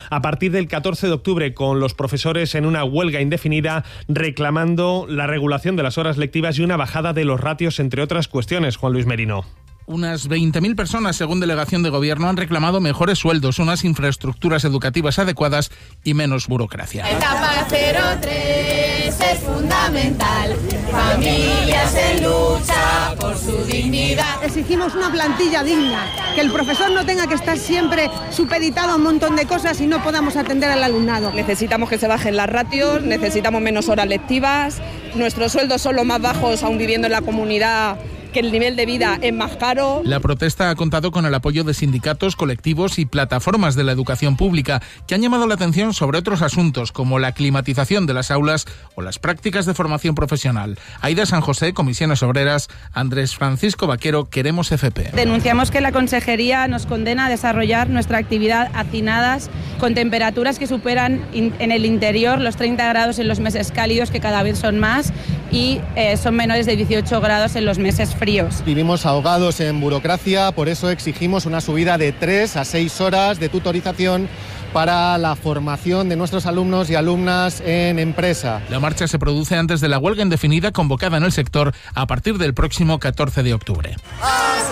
a partir del 14 de octubre, con los profesores en una huelga indefinida reclamando la regulación de las horas lectivas y una bajada de los ratios, entre otras cuestiones. Juan Luis Merino. Unas 20.000 personas, según delegación de Gobierno, han reclamado mejores sueldos, unas infraestructuras educativas adecuadas y menos burocracia. Etapa 03 es fundamental. Familias en lucha por su dignidad. Exigimos una plantilla digna, que el profesor no tenga que estar siempre supeditado a un montón de cosas y no podamos atender al alumnado. Necesitamos que se bajen las ratios, necesitamos menos horas lectivas, nuestros sueldos son los más bajos aún viviendo en la comunidad, que el nivel de vida es más caro. La protesta ha contado con el apoyo de sindicatos, colectivos y plataformas de la educación pública, que han llamado la atención sobre otros asuntos, como la climatización de las aulas o las prácticas de formación profesional. Aida San José, Comisiones Obreras; Andrés Francisco Vaquero, Queremos FP. Denunciamos que la Consejería nos condena a desarrollar nuestra actividad hacinadas, con temperaturas que superan en el interior los 30 grados en los meses cálidos, que cada vez son más, y son menores de 18 grados en los meses fríos. Vivimos ahogados en burocracia, por eso exigimos una subida de 3 a 6 horas de tutorización para la formación de nuestros alumnos y alumnas en empresa. La marcha se produce antes de la huelga indefinida convocada en el sector a partir del próximo 14 de octubre.